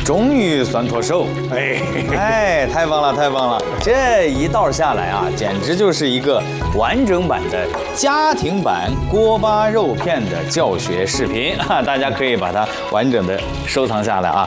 终于算脱手，哎，太棒了，太棒了！这一道下来啊，简直就是一个完整版的家庭版锅巴肉片的教学视频啊，大家可以把它完整的收藏下来啊。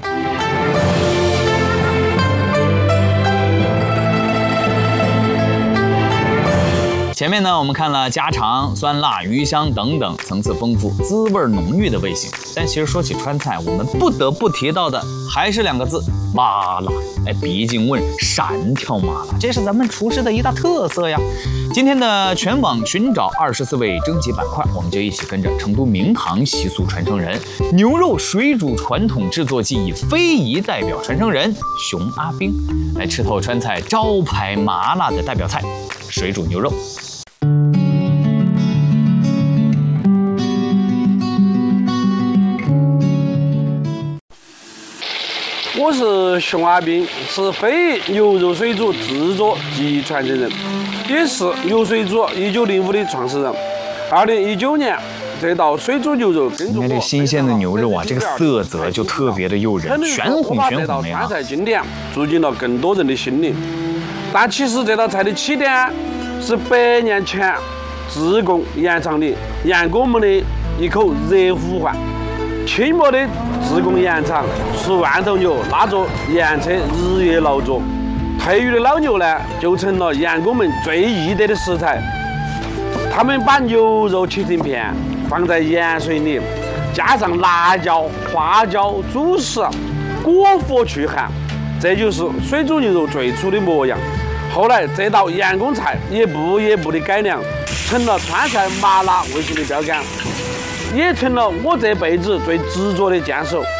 前面呢，我们看了家常、酸辣、鱼香等等，层次丰富、滋味浓郁的味型。但其实说起川菜，我们不得不提到的还是2个字：麻辣。哎，毕竟问山条麻辣，这是咱们厨师的一大特色呀。今天的全网寻找24位征集板块，我们就一起跟着成都名堂习俗传承人、牛肉水煮传统制作技艺非遗代表传承人熊阿兵，来吃透川菜招牌麻辣的代表菜——水煮牛肉。 我是熊阿兵，是非遗牛肉水煮制作技艺传承人，也是牛水煮1905的创始人。2019年，这道水煮牛肉跟着我， 这新鲜的牛肉啊，这个色泽就特别的诱人，全红全红的呀。 川菜经典住进了更多人的心里。但其实这道菜的起点是100年前自贡盐场里盐工们的一口热呼唤。清末的自贡盐场10万头牛拉着盐车日夜劳作，退役的老牛呢就成了盐工们最易得的食材。他们把牛肉切成片，放在盐水里，加上辣椒、花椒、主食，裹火去寒，这就是水煮牛肉最初的模样。后来这道盐工菜一步一步的改良，成了川菜麻辣味型的标杆，也成了我这辈子最执着的坚守。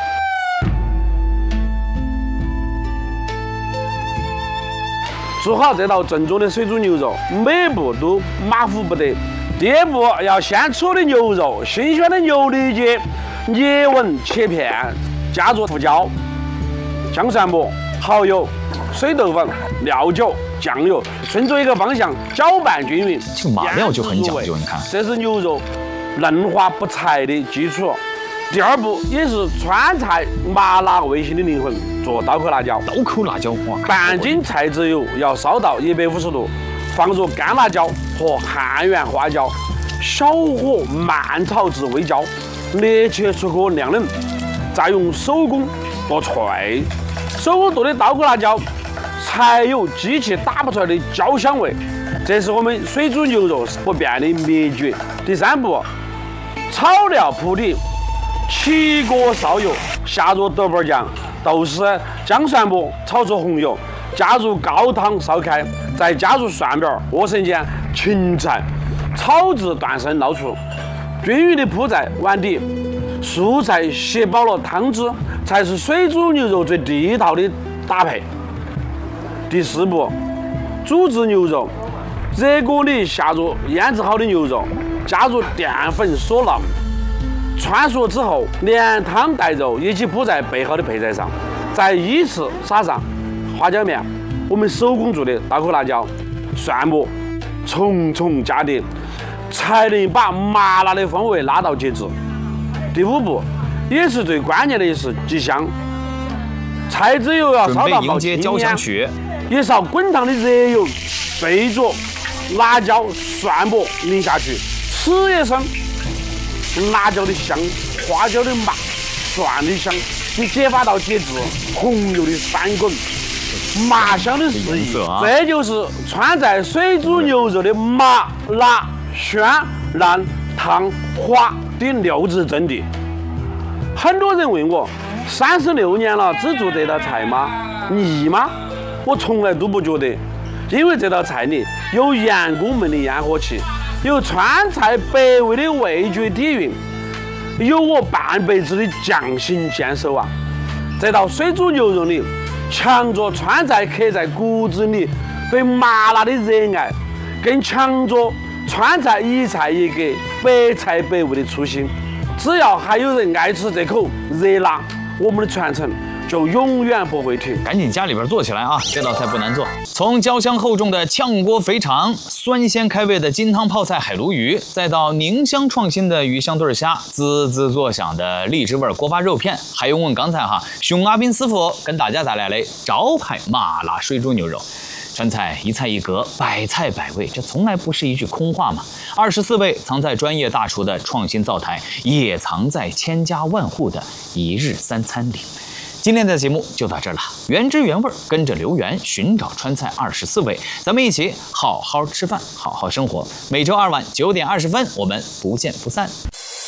做好这道正宗的水煮牛肉，每步都马虎不得。第一步要先处理牛肉，新鲜的牛里脊捏纹切片，加入胡椒、姜蒜末、蚝油、水豆粉、料酒、酱油，顺着一个方向搅拌均匀。 这个马料就很讲究，你看， 这是牛肉嫩滑不柴的基础。第二步也是川菜麻辣味型的灵魂，做刀口辣椒。 刀口辣椒，哇！ 半斤菜籽油要烧到150度，放入干辣椒和汉源花椒，小火慢炒至微焦，捏切出锅晾冷，再用手工剁脆。手工剁的刀口辣椒才有机器打不出来的焦香味，这是我们水煮牛肉不变的秘诀。第三步，炒料铺底，起锅烧油，下入豆瓣酱、豆豉、姜蒜末炒出红油，加入高汤烧开，再加入蒜苗、莴笋尖、芹菜，炒至断生捞出，均匀的铺在碗底，蔬菜吸饱了汤汁，才是水煮牛肉最地道的搭配。第四步，煮制牛肉，热锅里下入腌制好的牛肉，加入淀粉嗦烙，穿熟之后连汤带肉一起铺在备好的配菜上，再依次撒上花椒面、我们手工做的刀口辣椒、蒜末，重重加叠，才能把麻辣的风味拉到极致。第五步也是最关键的是极香，菜籽油要烧到冒青烟，一勺滚烫的热油对着辣椒、蒜末淋下去，呲一声，辣椒的香，花椒的麻，蒜的香，你激发到极致，红油的翻滚，麻香的四溢，这就是川菜水煮牛肉的麻辣鲜烂烫滑的6字真谛。很多人问我，36年了，只做这道菜吗？腻吗？我从来都不觉得，因为这道菜里有盐工们的烟火气，有川菜百味的味觉底蕴，有我半辈子的匠心坚守啊！这道水煮牛肉里强着川菜刻在骨子里对麻辣的热爱，更强着川菜一菜一格、百菜百味的初心。只要还有人爱吃这口热辣，我们的传承就永远不会停。 赶紧家里边做起来啊！这道菜不难做，从焦香厚重的炝锅肥肠，酸鲜开胃的金汤泡菜海鲈鱼，再到宁香创新的鱼香对虾，滋滋作响的荔枝味锅巴肉片，还用我们刚才熊阿斌师傅跟大家带来的招牌麻辣水煮牛肉。川菜一菜一格，百菜百味，这从来不是一句空话嘛。24味藏在专业大厨的创新灶台，也藏在千家万户的一日三餐里。今天的节目就到这儿了，原汁原味，跟着刘源寻找川菜24味，咱们一起好好吃饭，好好生活。每周2晚9点20分，我们不见不散。